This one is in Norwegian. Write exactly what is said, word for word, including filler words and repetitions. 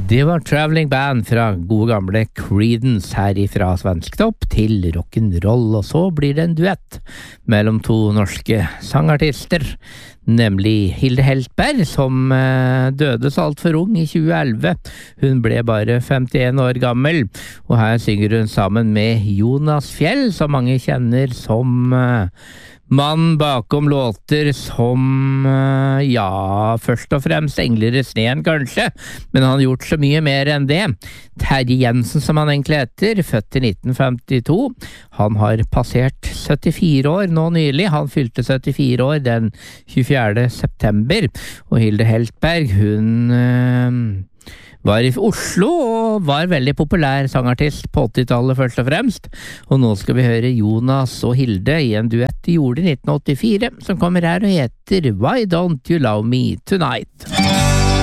Det var Traveling Band fra gode gamle Creedence her ifra Svensktopp til rock'n'roll, og så blir det en duett mellom to norske sangartister, nemlig Hilde Heltberg, som eh, døde så alt for ung i tjue elleve. Hun ble bare femtien år gammel, og her synger hun sammen med Jonas Fjell, som mange kjenner som eh, mann bakom låter som, uh, ja, først og fremst Engler i sneen kanskje, men han har gjort så mye mer enn det. Terje Jensen, som han egentlig heter, født i nitten femtito. Han har passert syttifire år nå nylig. Han fylte syttifire år den tjuefjerde september, og Hilde Heltberg, hun uh, var i Oslo og var veldig populær sangartist på åttitallet først og fremst. Og nå skal vi høre Jonas og Hilde i en duett de gjorde i nitten åttifire, som kommer her og heter Why Don't You Love Me Tonight?